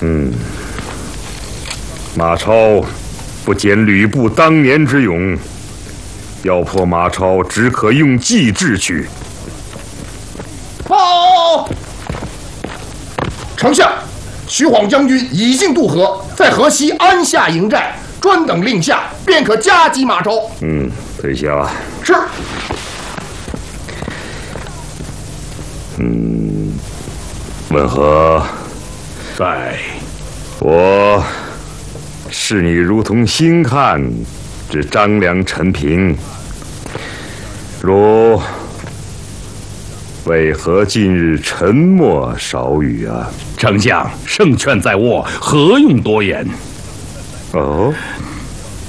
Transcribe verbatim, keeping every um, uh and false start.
嗯，马超不减吕布当年之勇，要破马超，只可用计智取。 报，丞相，徐晃将军已经渡河，在河西安下营寨，专等令下，便可夹击马超。 嗯，退下。 是。 嗯，文和， 在。 我视你如同星汉之张良、陈平，如为何近日沉默少语啊？ 丞相，胜券在握，何用多言？ 哦，